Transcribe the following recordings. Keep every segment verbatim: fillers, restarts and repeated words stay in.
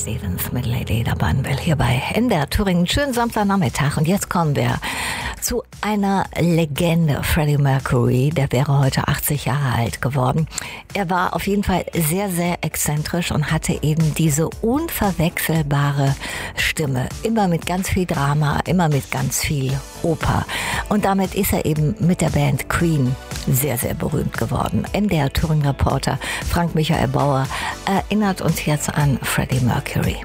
Stevens mit Lady der Banwell hier bei N D R Thüringen. Schönen Samstagnachmittag und jetzt kommen wir zu einer Legende. Freddie Mercury, der wäre heute achtzig Jahre alt geworden. Er war auf jeden Fall sehr, sehr exzentrisch und hatte eben diese unverwechselbare Stimme. Immer mit ganz viel Drama, immer mit ganz viel Oper. Und damit ist er eben mit der Band Queen sehr, sehr berühmt geworden. N D R Thüringen-Reporter Frank Michael Bauer erinnert uns jetzt an Freddie Mercury.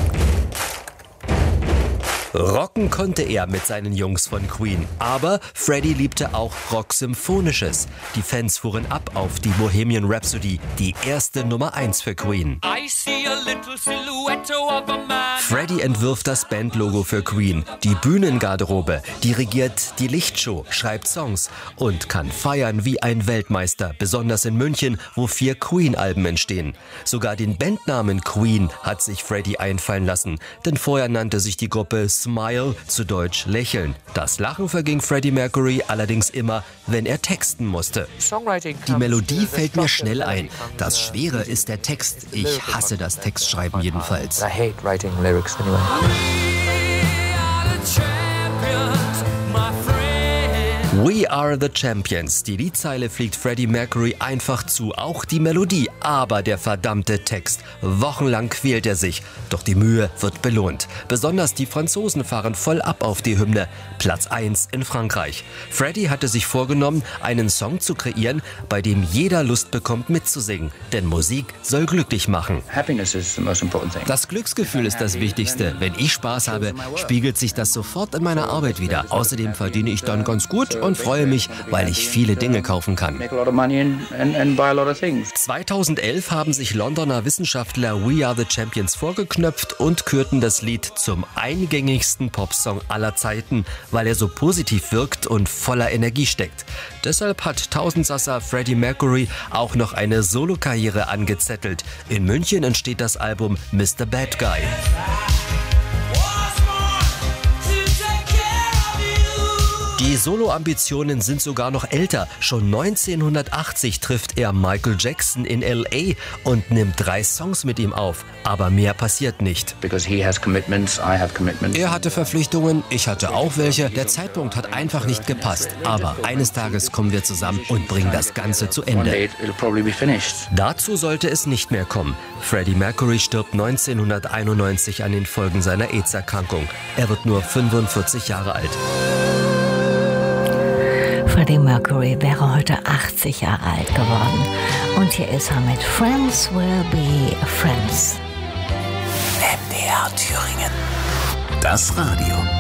Rocken konnte er mit seinen Jungs von Queen, aber Freddie liebte auch Rock-Symphonisches. Die Fans fuhren ab auf die Bohemian Rhapsody, die erste Nummer eins für Queen. Freddie entwirft das Bandlogo für Queen, die Bühnengarderobe, dirigiert die Lichtshow, schreibt Songs und kann feiern wie ein Weltmeister, besonders in München, wo vier Queen-Alben entstehen. Sogar den Bandnamen Queen hat sich Freddie einfallen lassen, denn vorher nannte sich die Gruppe Smile, zu Deutsch Lächeln. Das Lachen verging Freddie Mercury allerdings immer, wenn er texten musste. Die Melodie fällt mir schnell ein. Das Schwere ist der Text. Ich hasse das Textschreiben jedenfalls. We are the champions. Die Liedzeile fliegt Freddie Mercury einfach zu, auch die Melodie, aber der verdammte Text. Wochenlang quält er sich, doch die Mühe wird belohnt. Besonders die Franzosen fahren voll ab auf die Hymne. Platz eins in Frankreich. Freddie hatte sich vorgenommen, einen Song zu kreieren, bei dem jeder Lust bekommt mitzusingen. Denn Musik soll glücklich machen. Das Glücksgefühl ist das Wichtigste. Wenn ich Spaß habe, spiegelt sich das sofort in meiner Arbeit wieder. Außerdem verdiene ich dann ganz gut und freue mich, weil ich viele Dinge kaufen kann. zweitausendelf haben sich Londoner Wissenschaftler We Are the Champions vorgeknöpft und kürten das Lied zum eingängigsten Popsong aller Zeiten, weil er so positiv wirkt und voller Energie steckt. Deshalb hat Tausendsasser Freddie Mercury auch noch eine Solokarriere angezettelt. In München entsteht das Album Mister Bad Guy. Die Solo-Ambitionen sind sogar noch älter. Schon neunzehnhundertachtzig trifft er Michael Jackson in L A und nimmt drei Songs mit ihm auf. Aber mehr passiert nicht. Er hatte Verpflichtungen, ich hatte auch welche. Der Zeitpunkt hat einfach nicht gepasst. Aber eines Tages kommen wir zusammen und bringen das Ganze zu Ende. Dazu sollte es nicht mehr kommen. Freddie Mercury stirbt neunzehnhunderteinundneunzig an den Folgen seiner AIDS-Erkrankung. Er wird nur fünfundvierzig Jahre alt. Freddie Mercury wäre heute achtzig Jahre alt geworden. Und hier ist er mit Friends Will Be Friends. N D R Thüringen. Das Radio.